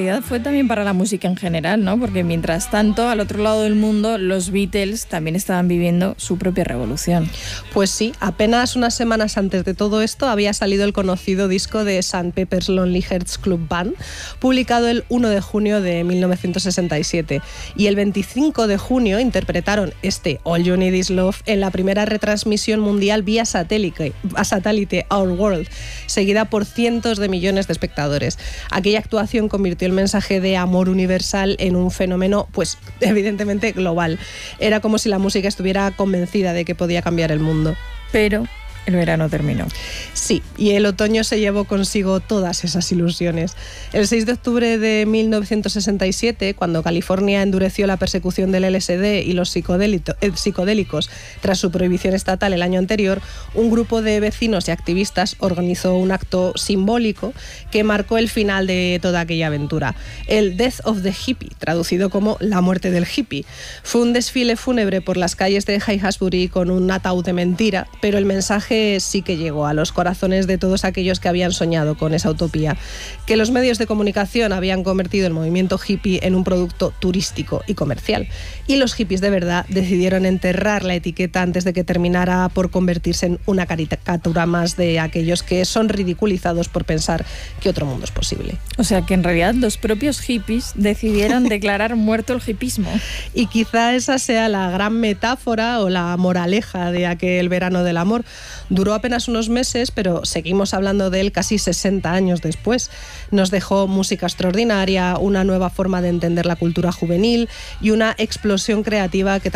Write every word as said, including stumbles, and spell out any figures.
realidad fue también para la música en general, ¿no? Porque mientras tanto, al otro lado del mundo, los Beatles también estaban viviendo su propia revolución. Pues sí, apenas unas semanas antes de todo esto había salido el conocido disco de saint Pepper's Lonely Hearts Club Band, publicado el primero de junio de mil novecientos sesenta y siete. Y el veinticinco de junio interpretaron este All You Need Is Love en la primera retransmisión mundial vía satélite, a satélite Our World, seguida por cientos de millones de espectadores. Aquella actuación convirtió el mensaje de amor universal en un fenómeno, pues evidentemente global. Era como si la música estuviera convencida de que podía cambiar el mundo. Pero el verano terminó. Sí, y el otoño se llevó consigo todas esas ilusiones. El seis de octubre de mil novecientos sesenta y siete, cuando California endureció la persecución del L S D y los psicodélicos tras su prohibición estatal el año anterior, un grupo de vecinos y activistas organizó un acto simbólico que marcó el final de toda aquella aventura. El Death of the Hippie, traducido como la muerte del hippie. Fue un desfile fúnebre por las calles de Haighsbury con un ataúd de mentira, pero el mensaje sí que llegó a los corazones de todos aquellos que habían soñado con esa utopía, que los medios de comunicación habían convertido el movimiento hippie en un producto turístico y comercial. Y los hippies de verdad decidieron enterrar la etiqueta antes de que terminara por convertirse en una caricatura más de aquellos que son ridiculizados por pensar que otro mundo es posible. O sea que en realidad los propios hippies decidieron declarar muerto el hippismo. Y quizá esa sea la gran metáfora o la moraleja de aquel verano del amor. Duró apenas unos meses, pero seguimos hablando de él casi sesenta años después. Nos dejó música extraordinaria, una nueva forma de entender la cultura juvenil y una explosión creativa que